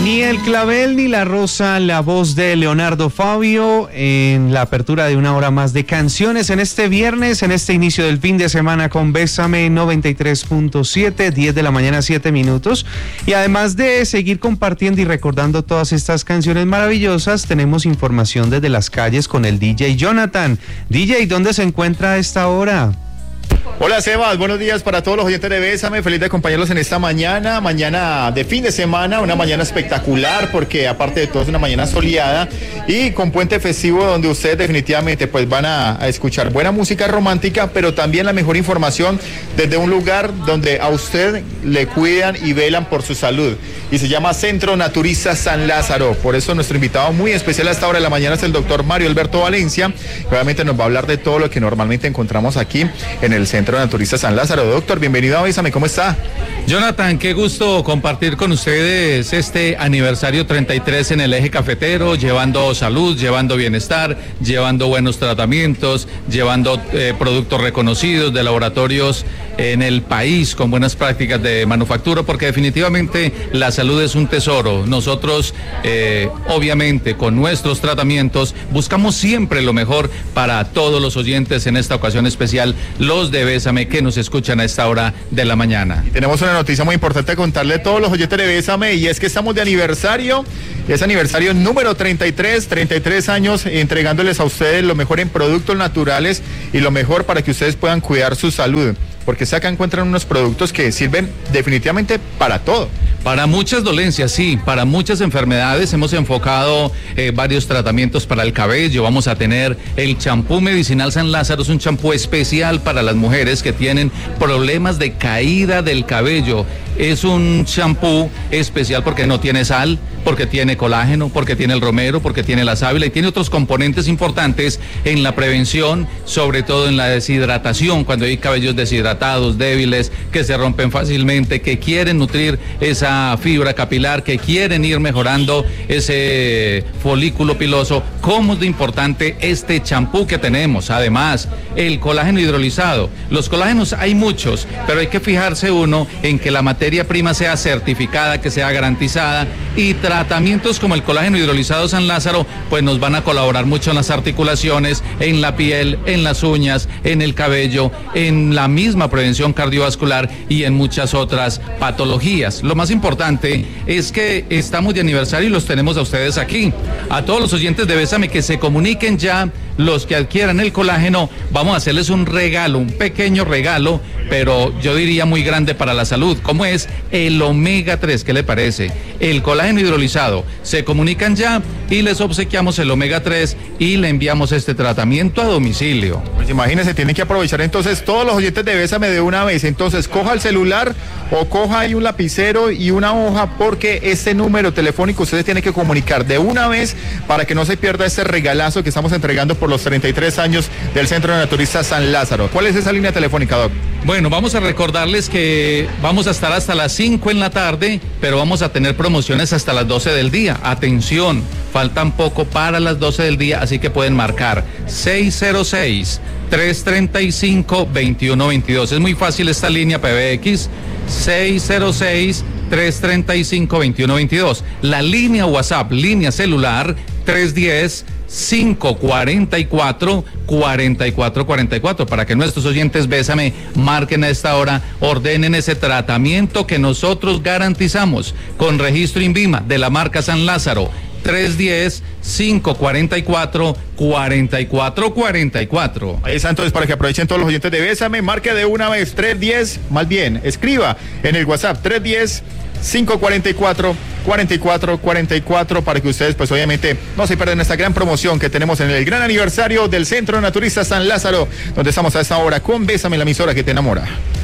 Ni el clavel ni la rosa, la voz de Leonardo Fabio en la apertura de una hora más de canciones en este viernes, en este inicio del fin de semana con Bésame 93.7, 10 de la mañana, 7 minutos. Y además de seguir compartiendo y recordando todas estas canciones maravillosas, tenemos información desde las calles con el DJ Jonathan. DJ, ¿dónde se encuentra a esta hora? Hola Sebas, buenos días para todos los oyentes de Bésame, feliz de acompañarlos en esta mañana de fin de semana, una mañana espectacular porque aparte de todo es una mañana soleada y con puente festivo donde ustedes definitivamente pues van a escuchar buena música romántica, pero también la mejor información desde un lugar donde a usted le cuidan y velan por su salud y se llama Centro Naturista San Lázaro. Por eso nuestro invitado muy especial a esta hora de la mañana es el doctor Mario Alberto Valencia, que obviamente nos va a hablar de todo lo que normalmente encontramos aquí en el Centro Naturista San Lázaro. Doctor, bienvenido a Bésame, ¿cómo está? Jonathan, qué gusto compartir con ustedes este aniversario 33 en el eje cafetero, llevando salud, llevando bienestar, llevando buenos tratamientos, llevando productos reconocidos de laboratorios en el país con buenas prácticas de manufactura, porque definitivamente la salud es un tesoro. Nosotros, obviamente, con nuestros tratamientos buscamos siempre lo mejor para todos los oyentes, en esta ocasión especial, los de Bésame que nos escuchan a esta hora de la mañana. Y tenemos una noticia muy importante a contarle a todos los oyentes de Bésame, y es que estamos de aniversario, es aniversario número 33 años entregándoles a ustedes lo mejor en productos naturales y lo mejor para que ustedes puedan cuidar su salud, porque acá encuentran unos productos que sirven definitivamente para todo. Para muchas dolencias, sí, para muchas enfermedades hemos enfocado varios tratamientos para el cabello. Vamos a tener el champú medicinal San Lázaro, es un champú especial para las mujeres que tienen problemas de caída del cabello. Es un champú especial porque no tiene sal, porque tiene colágeno, porque tiene el romero, porque tiene la sábila y tiene otros componentes importantes en la prevención, sobre todo en la deshidratación, cuando hay cabellos deshidratados, débiles, que se rompen fácilmente, que quieren nutrir esa fibra capilar, que quieren ir mejorando ese folículo piloso. ¿Cómo es de importante este champú que tenemos? Además, el colágeno hidrolizado. Los colágenos hay muchos, pero hay que fijarse uno en que la materia prima sea certificada, que sea garantizada, y tratamientos como el colágeno hidrolizado San Lázaro pues nos van a colaborar mucho en las articulaciones, en la piel, en las uñas, en el cabello, en la misma prevención cardiovascular y en muchas otras patologías. Lo más importante es que estamos de aniversario y los tenemos a ustedes aquí. A todos los oyentes de Bésame que se comuniquen ya, los que adquieran el colágeno, vamos a hacerles un regalo, un pequeño regalo, pero yo diría muy grande para la salud, como es el omega 3, ¿qué le parece? El colágeno hidrolizado. Se comunican ya y les obsequiamos el omega 3 y le enviamos este tratamiento a domicilio. Pues imagínense, tienen que aprovechar entonces todos los oyentes de Bésame de una vez. Entonces coja el celular o coja ahí un lapicero y una hoja, porque este número telefónico ustedes tienen que comunicar de una vez para que no se pierda este regalazo que estamos entregando por los 33 años del Centro Naturista San Lázaro. ¿Cuál es esa línea telefónica, Doc? Bueno, vamos a recordarles que vamos a estar hasta las 5 en la tarde, pero vamos a tener promociones hasta las 12 del día. Atención, faltan poco para las 12 del día, así que pueden marcar 606-335-2122. Es muy fácil esta línea PBX, 606-335-2122. La línea WhatsApp, línea celular, 310-544-4444, para que nuestros oyentes Bésame marquen a esta hora, ordenen ese tratamiento que nosotros garantizamos con registro INVIMA de la marca San Lázaro. 310-544-4444. Ahí está, entonces, para que aprovechen todos los oyentes de Bésame, marque de una vez 310, más bien, escriba en el WhatsApp 310-544-4444 para que ustedes pues obviamente no se pierdan esta gran promoción que tenemos en el gran aniversario del Centro Naturista San Lázaro, donde estamos a esta hora con Bésame, la emisora que te enamora.